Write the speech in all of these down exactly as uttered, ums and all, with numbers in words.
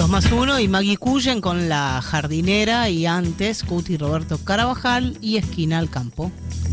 Dos más uno y Maggie Cullen con La Jardinera, y antes Cuti Roberto Carabajal y Esquina al Campo.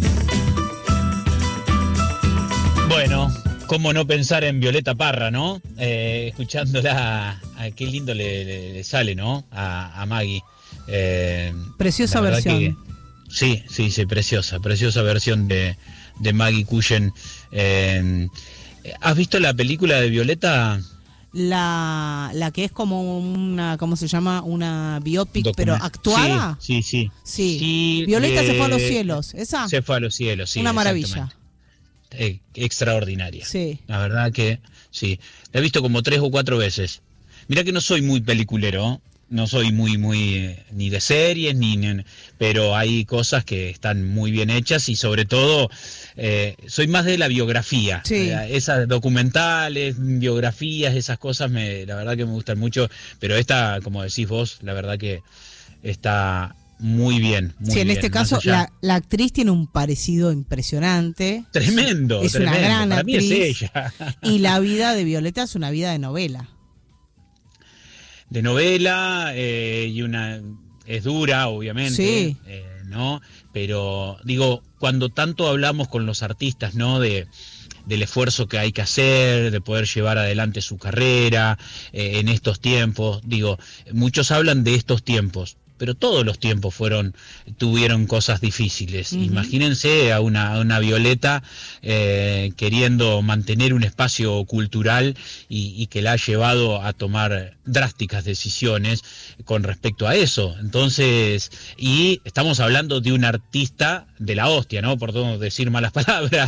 Bueno, cómo no pensar en Violeta Parra, ¿no? Eh, escuchándola, a, qué lindo le, le, le sale, ¿no? A, a Maggie. Eh, Preciosa versión. Que, sí, sí, sí, preciosa, preciosa versión de, de Maggie Cullen. Eh, ¿Has visto la película de Violeta? La, la que es como una, ¿cómo se llama? Una biopic, Document. Pero actuada. Sí, sí, sí. Sí. sí Violeta eh, se fue a los cielos, ¿esa? Se fue a los cielos, sí. Una maravilla. Eh, extraordinaria. Sí. La verdad que sí. La he visto como tres o cuatro veces. Mirá que no soy muy peliculero, no soy muy, muy, eh, ni de series, ni, ni, pero hay cosas que están muy bien hechas y sobre todo eh, soy más de la biografía. Sí. Eh, esas documentales, biografías, esas cosas, me, la verdad que me gustan mucho, pero esta, como decís vos, la verdad que está muy bien. Muy sí, en bien. este caso la, la actriz tiene un parecido impresionante. Tremendo, es tremendo. Una gran Para actriz. Mí es ella. Y la vida de Violeta es una vida de novela. De novela, eh, y una es dura, obviamente, sí. eh, ¿no? Pero digo, cuando tanto hablamos con los artistas, ¿no? De del esfuerzo que hay que hacer, de poder llevar adelante su carrera eh, en estos tiempos, digo, muchos hablan de estos tiempos, pero todos los tiempos fueron, tuvieron cosas difíciles. Uh-huh. Imagínense a una, a una Violeta eh, queriendo mantener un espacio cultural y, y que la ha llevado a tomar drásticas decisiones con respecto a eso. Entonces, y estamos hablando de un artista de la hostia, ¿no? Por no decir malas palabras,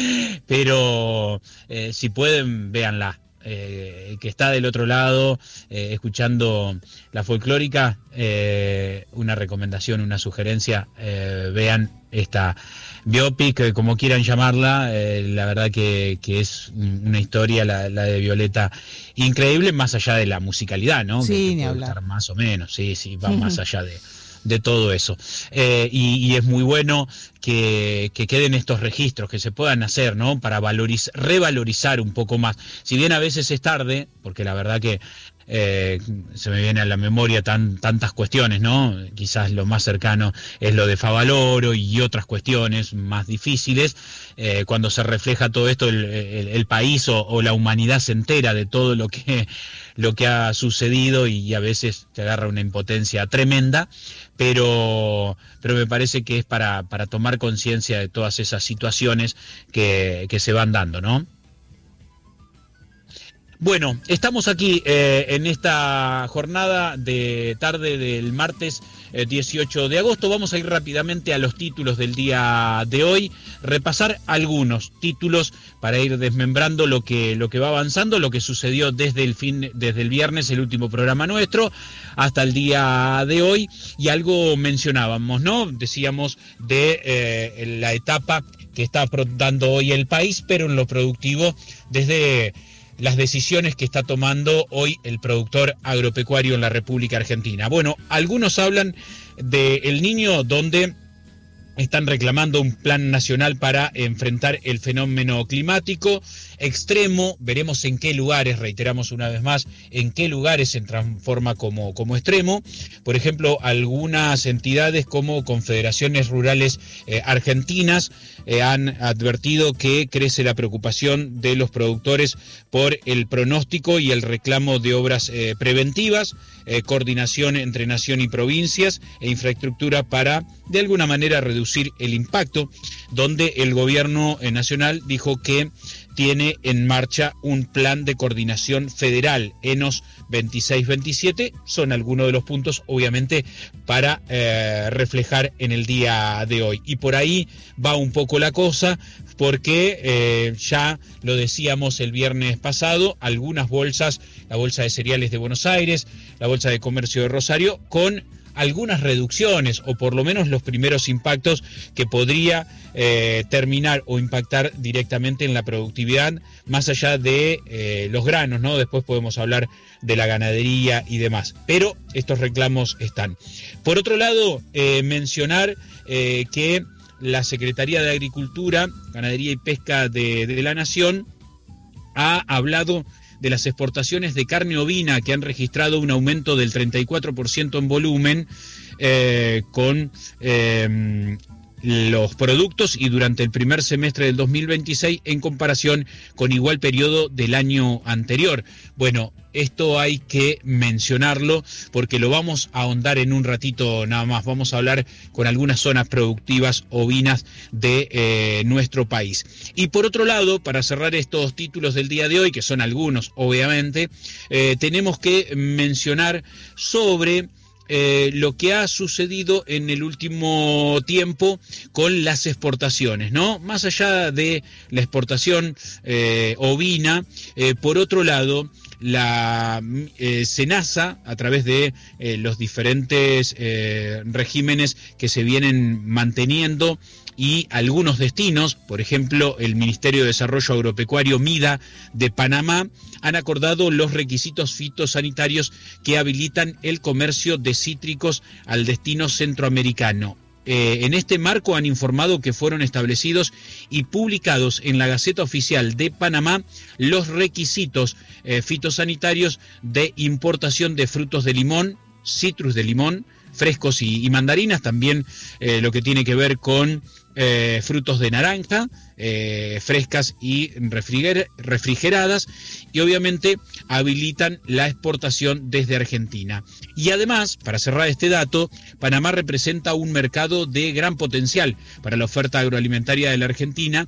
pero eh, si pueden, véanla. Eh, que está del otro lado, eh, escuchando la folclórica, eh, una recomendación, una sugerencia, eh, vean esta biopic, como quieran llamarla, eh, la verdad que, que es una historia, la, la de Violeta, increíble, más allá de la musicalidad, ¿no? Sí, que, que ni puede hablar. Estar más o menos, sí, sí, va más allá de... de todo eso. Eh, y, y es muy bueno que, que queden estos registros, que se puedan hacer, ¿no? Para valoriz- revalorizar un poco más. Si bien a veces es tarde, porque la verdad que eh, se me viene a la memoria tan, tantas cuestiones, ¿no? Quizás lo más cercano es lo de Favaloro y otras cuestiones más difíciles. Eh, cuando se refleja todo esto, el, el, el país o, o la humanidad se entera de todo lo que, lo que ha sucedido y a veces te agarra una impotencia tremenda. Pero, pero me parece que es para, para tomar conciencia de todas esas situaciones que, que se van dando, ¿no? Bueno, estamos aquí eh, en esta jornada de tarde del martes eh, dieciocho de agosto. Vamos a ir rápidamente a los títulos del día de hoy, repasar algunos títulos para ir desmembrando lo que, lo que va avanzando, lo que sucedió desde el fin, desde el viernes, el último programa nuestro, hasta el día de hoy. Y algo mencionábamos, ¿no? Decíamos de eh, la etapa que está afrontando hoy el país, pero en lo productivo desde las decisiones que está tomando hoy el productor agropecuario en la República Argentina. Bueno, algunos hablan de El Niño, donde están reclamando un plan nacional para enfrentar el fenómeno climático extremo. Veremos en qué lugares, reiteramos una vez más, en qué lugares se transforma como, como extremo. Por ejemplo, algunas entidades como Confederaciones Rurales eh, Argentinas eh, han advertido que crece la preocupación de los productores por el pronóstico y el reclamo de obras eh, preventivas, eh, coordinación entre nación y provincias e infraestructura para, de alguna manera, reducir el impacto, donde el gobierno nacional dijo que tiene en marcha un plan de coordinación federal, ENOS veintiséis veintisiete, son algunos de los puntos, obviamente, para eh, reflejar en el día de hoy. Y por ahí va un poco la cosa, porque eh, ya lo decíamos el viernes pasado, algunas bolsas, la Bolsa de Cereales de Buenos Aires, la Bolsa de Comercio de Rosario, con algunas reducciones o por lo menos los primeros impactos que podría eh, terminar o impactar directamente en la productividad, más allá de eh, los granos, ¿no? Después podemos hablar de la ganadería y demás, pero estos reclamos están. Por otro lado, eh, mencionar eh, que la Secretaría de Agricultura, Ganadería y Pesca de, de la Nación ha hablado de las exportaciones de carne ovina, que han registrado un aumento del treinta y cuatro por ciento en volumen, eh, con eh, los productos y durante el primer semestre del dos mil veintiséis en comparación con igual periodo del año anterior. Bueno, esto hay que mencionarlo porque lo vamos a ahondar en un ratito nada más. Vamos a hablar con algunas zonas productivas ovinas de eh, nuestro país. Y por otro lado, para cerrar estos títulos del día de hoy, que son algunos obviamente, eh, tenemos que mencionar sobre Eh, lo que ha sucedido en el último tiempo con las exportaciones, ¿no? Más allá de la exportación eh, ovina, eh, por otro lado, la eh, SENASA, a través de eh, los diferentes eh, regímenes que se vienen manteniendo, y algunos destinos, por ejemplo, el Ministerio de Desarrollo Agropecuario MIDA de Panamá, han acordado los requisitos fitosanitarios que habilitan el comercio de cítricos al destino centroamericano. Eh, en este marco han informado que fueron establecidos y publicados en la Gaceta Oficial de Panamá los requisitos eh, fitosanitarios de importación de frutos de limón, citrus de limón, frescos y, y mandarinas, también eh, lo que tiene que ver con eh, frutos de naranja, eh, frescas y refriger, refrigeradas, y obviamente habilitan la exportación desde Argentina. Y además, para cerrar este dato, Panamá representa un mercado de gran potencial para la oferta agroalimentaria de la Argentina,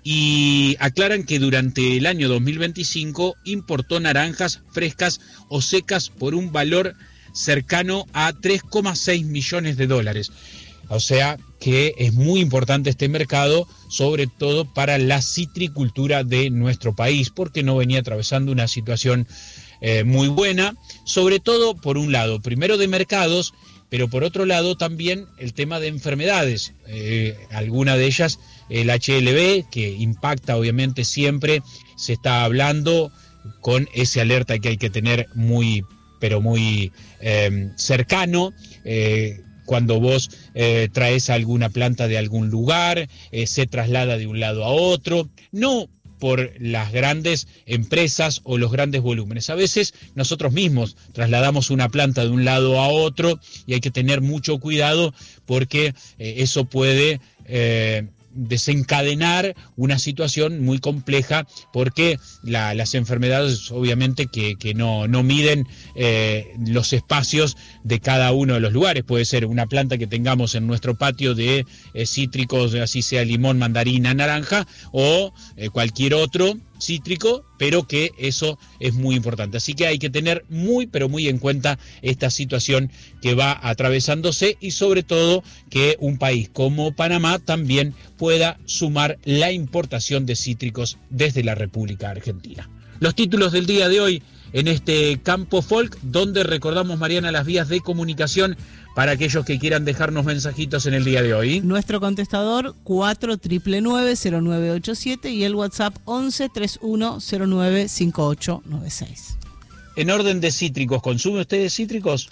y aclaran que durante el año dos mil veinticinco importó naranjas frescas o secas por un valor cercano a tres coma seis millones de dólares. O sea que es muy importante este mercado, sobre todo para la citricultura de nuestro país, porque no venía atravesando una situación eh, muy buena, sobre todo por un lado, primero de mercados, pero por otro lado también el tema de enfermedades, eh, alguna de ellas el H L V, que impacta obviamente siempre, se está hablando con ese alerta que hay que tener muy pero muy eh, cercano, eh, cuando vos eh, traes alguna planta de algún lugar, eh, se traslada de un lado a otro, no por las grandes empresas o los grandes volúmenes. A veces nosotros mismos trasladamos una planta de un lado a otro y hay que tener mucho cuidado porque eh, eso puede Eh, desencadenar una situación muy compleja, porque la, las enfermedades obviamente que, que no, no miden eh, los espacios de cada uno de los lugares. Puede ser una planta que tengamos en nuestro patio de eh, cítricos, así sea limón, mandarina, naranja, o eh, cualquier otro cítrico, pero que eso es muy importante. Así que hay que tener muy, pero muy en cuenta esta situación que va atravesándose, y sobre todo que un país como Panamá también pueda sumar la importación de cítricos desde la República Argentina. Los títulos del día de hoy en este Campo Folk, donde recordamos, Mariana, las vías de comunicación para aquellos que quieran dejarnos mensajitos en el día de hoy. Nuestro contestador cuatro nueve nueve cero nueve ocho siete y el WhatsApp once treinta y uno cero nueve cinco ocho nueve seis. En orden de cítricos, ¿consume ustedes cítricos?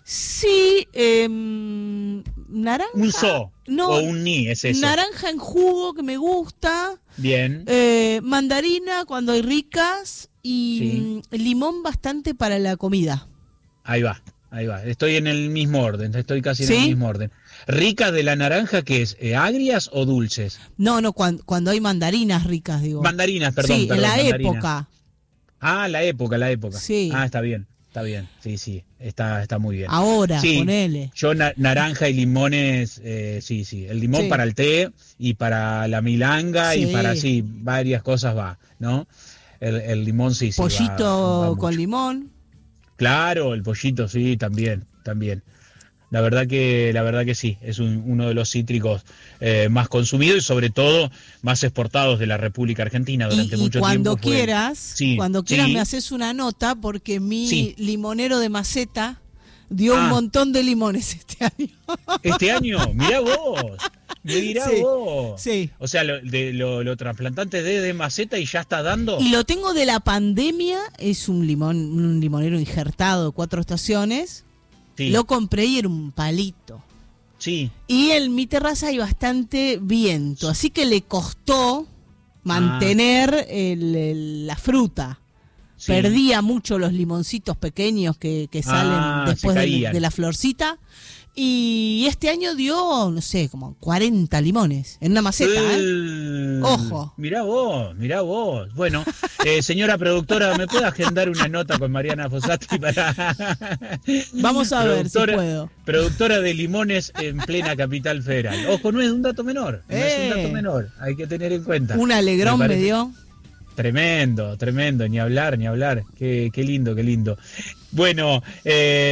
Sí, eh, naranja. Un so no, o un ni, es eso. Naranja en jugo, que me gusta. Bien. Eh, mandarina cuando hay ricas, y Sí. limón bastante para la comida. Ahí va, ahí va. Estoy en el mismo orden, estoy casi en ¿Sí? el mismo orden. ¿Ricas de la naranja qué es? Eh, ¿Agrias o dulces? No, no, cuando, cuando hay mandarinas ricas, digo. Mandarinas, perdón. Sí, perdón, en la mandarinas. época. Ah, la época, la época. Sí. Ah, está bien, está bien. Sí, sí, está, está muy bien. Ahora, Sí, ponele. yo na- naranja y limones, eh, sí, sí. El limón Sí. para el té y para la milanga y Sí. para, sí, varias cosas va, ¿no? El, el limón sí, sí. va- Pollito va con mucho. limón. Claro, el pollito, sí, también, también. La verdad que, la verdad que sí, es un- uno de los cítricos eh, más consumidos y sobre todo más exportados de la República Argentina durante Y, y mucho cuando tiempo. fue- quieras, Sí, cuando quieras sí. me haces una nota, porque mi Sí. limonero de maceta dio Ah. un montón de limones este año. Este año, mirá vos, mirá Sí, vos. sí. O sea, lo, de, lo, lo trasplantante de, de maceta y ya está dando. Y lo tengo de la pandemia, es un limón, un limonero injertado de cuatro estaciones. Sí, Lo compré y era un palito. sí. Y en mi terraza hay bastante viento, así que le costó mantener el- el- la fruta. Sí. Perdía mucho los limoncitos pequeños que, que salen Ah, después se de, caían. de la florcita. Y este año dio, no sé, como cuarenta limones en una maceta, ¿eh? Eh, Ojo. Mirá vos, mirá vos. Bueno, eh, señora productora, ¿me puede agendar una nota con Mariana Fossati para... Vamos a ver si Productora- puedo. Productora de limones en plena capital federal. Ojo, no es un dato menor, no es un dato Eh. menor, hay que tener en cuenta. Un alegrón me, parece- dio. Tremendo, tremendo, ni hablar, ni hablar. Qué, qué lindo, qué lindo. Bueno, eh,